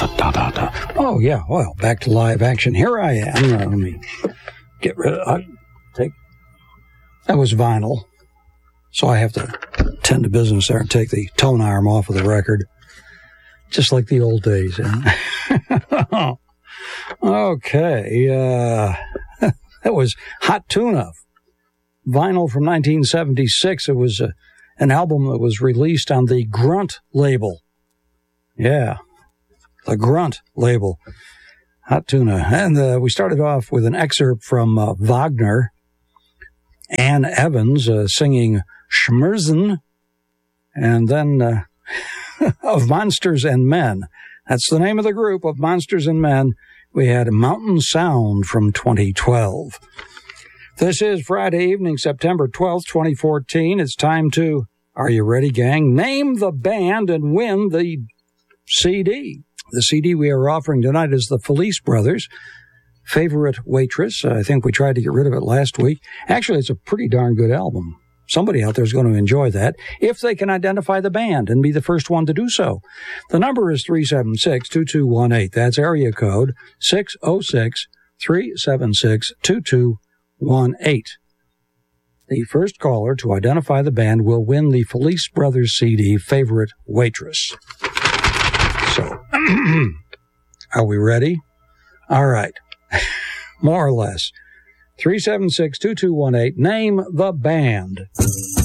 Oh, yeah. Well, back to live action. Here I am. Let me get rid of that was vinyl. So I have to tend to business there and take the tone arm off of the record. Just like the old days. Okay. That was Hot Tuna. Vinyl from 1976. It was an album that was released on the Grunt label. Yeah, the Grunt label. Hot Tuna. And we started off with an excerpt from Wagner. Ann Evans singing Schmerzen. And then of Monsters and Men. That's the name of the group, of Monsters and Men. We had Mountain Sound from 2012. This is Friday evening, September 12th, 2014. It's time to, are you ready, gang? Name the band and win the CD. The CD we are offering tonight is the Felice Brothers' Favorite Waitress. I think we tried to get rid of it last week. Actually, it's a pretty darn good album. Somebody out there is going to enjoy that if they can identify the band and be the first one to do so. The number is 376-2218. That's area code 606-376-2218. The first caller to identify the band will win the Felice Brothers CD Favorite Waitress. So, are we ready? All right. More or less. 376-2218. Name the band.